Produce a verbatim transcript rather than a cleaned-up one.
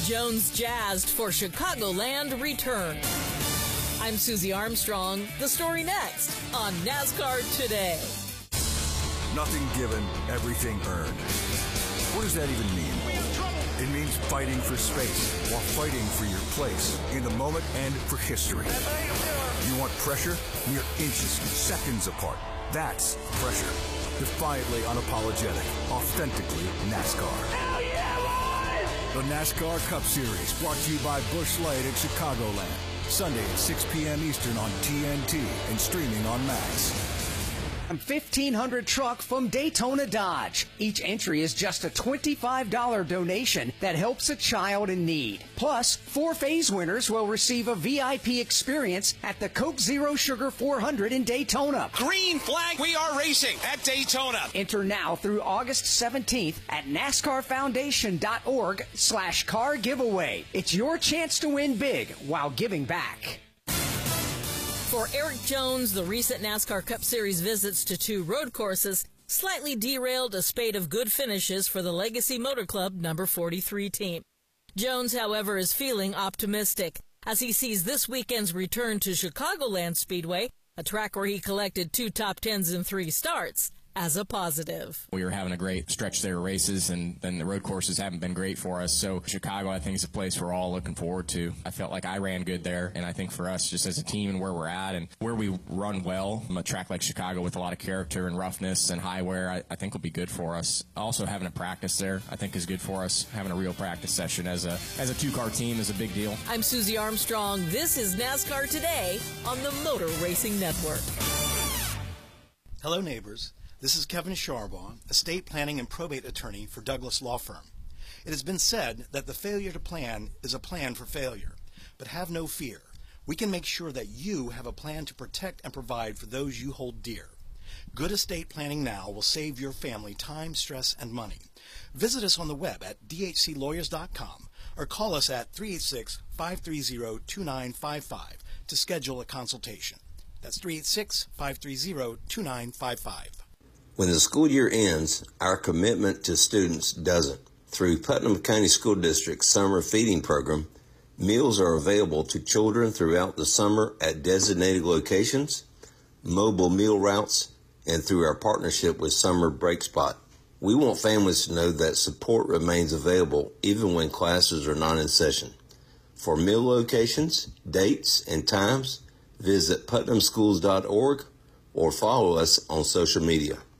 Jones jazzed for Chicagoland return. I'm Susie Armstrong. The story next on NASCAR Today. Nothing given, everything earned. What does that even mean? It means fighting for space while fighting for your place in the moment and for history. You want pressure? Mere inches, seconds apart. That's pressure. Defiantly unapologetic, authentically NASCAR. Hell yeah, boys! The NASCAR Cup Series, brought to you by Busch Light in Chicagoland. Sunday at six p.m. Eastern on T N T and streaming on Max. fifteen hundred truck from Daytona Dodge. Each entry is just a twenty-five dollars donation that helps a child in need. Plus, four phase winners will receive a V I P experience at the Coke Zero Sugar four hundred in Daytona. Green flag, we are racing at Daytona. Enter now through August seventeenth at NASCARFoundation.org slash car giveaway. It's your chance to win big while giving back. For Eric Jones, the recent NASCAR Cup Series visits to two road courses slightly derailed a spate of good finishes for the Legacy Motor Club number forty-three team. Jones, however, is feeling optimistic as he sees this weekend's return to Chicagoland Speedway, a track where he collected two top tens in three starts, as a positive. We were having a great stretch there of races, and then the road courses haven't been great for us. So Chicago, I think, is a place we're all looking forward to. I felt like I ran good there, and I think for us, just as a team and where we're at and where we run well, a track like Chicago with a lot of character and roughness and high wear, I, I think will be good for us. Also, having a practice there, I think, is good for us. Having a real practice session as a as a two-car team is a big deal. I'm Susie Armstrong. This is NASCAR Today on the Motor Racing Network. Hello, neighbors. This is Kevin Charbon, estate planning and probate attorney for Douglas Law Firm. It has been said that the failure to plan is a plan for failure. But have no fear. We can make sure that you have a plan to protect and provide for those you hold dear. Good estate planning now will save your family time, stress, and money. Visit us on the web at d h c lawyers dot com or call us at three eight six, five three zero, two nine five five to schedule a consultation. That's three eight six, five three zero, two nine five five. When the school year ends, our commitment to students doesn't. Through Putnam County School District's summer feeding program, meals are available to children throughout the summer at designated locations, mobile meal routes, and through our partnership with Summer Break Spot. We want families to know that support remains available even when classes are not in session. For meal locations, dates, and times, visit putnam schools dot org or follow us on social media.